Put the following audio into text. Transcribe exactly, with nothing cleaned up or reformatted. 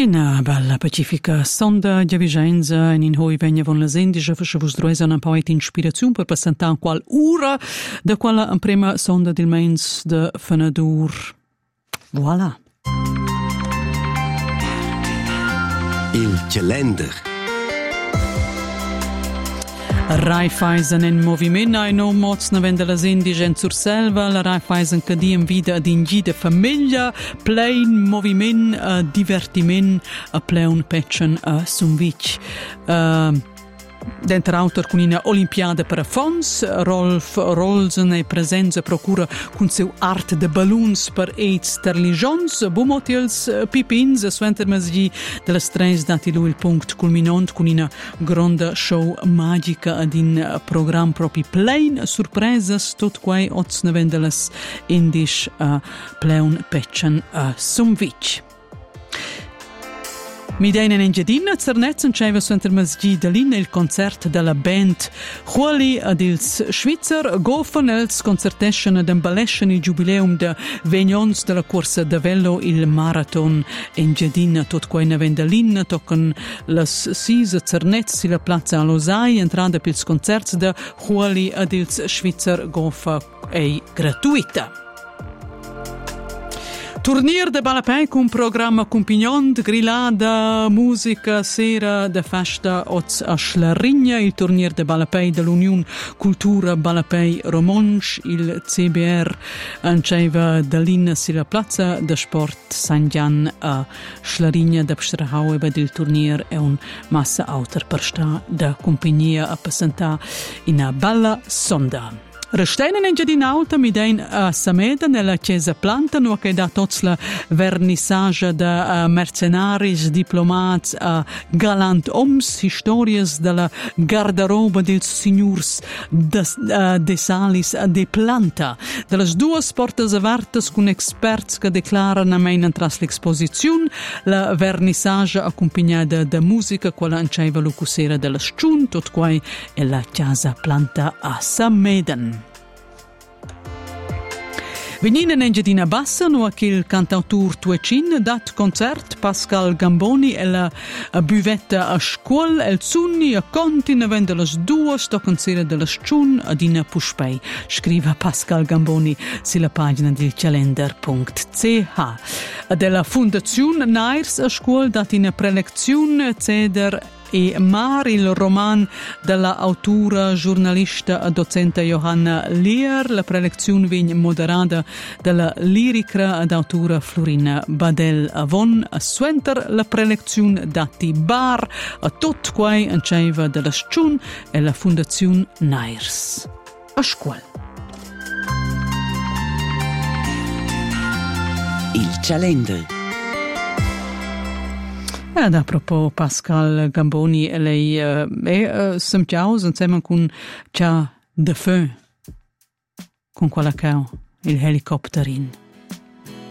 In a bella pacifica sonda di Vicenza in hoi vegna von la sendische für vos droesa un po' inspirazione per presentare qual ora da quella prima sonda del mens de Fenadur. Voilà. Il calender. Raiffeisen in moviment ai no mots na vende la indigent sur selva la Raiffeisen che diem vida ad ingide famiglia plain moviment uh, divertiment a pleun petchen a sumvic uh, Dentro autor con una Olimpiade per Fons, Rolf Rolsen e presenza procura con seu art de balloons per eight terligions, bumotils pipins, suenter masgi della stress dati lui il punct culminant con una grande show magica ad in program propi plain surpresas tot quai ots nevendelas indisch uh, pleun petchen uh, sumvic. Mi deinen in Gedina zernetzen ceva suenter masgi d'alina il concert della band Juali ad ils Schweizer gofen els concerteschen ad embaleschen il jubileum de vegnons della corsa de vello il marathon in Gedina tot quai na vendalina tocan las sisa zernetz si la plaza Alosai entrada pils concerts de Juali ad ils Schweizer gofa ei gratuita. Turnier de Balapei con programma accompagnant, grillada, musica, sera de festa oz a Schlarigna, il turnier de Balapei dell'Unione Cultura Balapei Romonsch, il C B R anceva dall'ina sila Plaza de Sport San Gian a Schlarigna de Pstrahau ed il turnier è un massa auter per sta da compagnia a presentare in a bella sonda. Resteinen in Gedin Alta mi dein a Sameda nella chiesa planta no che da tots la vernissage da uh, mercenaris, diplomats, uh, galant oms, historias della garderoba dels signors de, uh, de salis uh, de planta. Delle due portas avertas con experts che declarano main tras l'exposizione, la vernissage accompagnata da musica quella anceva lucusera della sciun, tot quai e la chiesa planta a Sameden. Veninen in Gedina Bassa no che il cantautur Tuecin dat concert Pascal Gamboni e la buvetta a scuola el Zunni a Conti vende las due stocken sera della Sciun ad in Puspei. Scriva Pascal Gamboni sulla pagina del calender punto c h. Della Fondazione Nairs a scuola dat in prelezione ceder e Mar, il roman della autora, giornalista e docente Johanna Leer, la prelezione viene moderata dalla lirica ed autora Florina Badel Avon, a suenter la prelezione dati bar a tot quai anceva della Sciun e la Fondazione Nairs. A scuola. Il calender. Ed a propos Pascal Gamboni e lei uh, e uh, semtiaus insieme con Cia de Feu con quella che il helicopterin.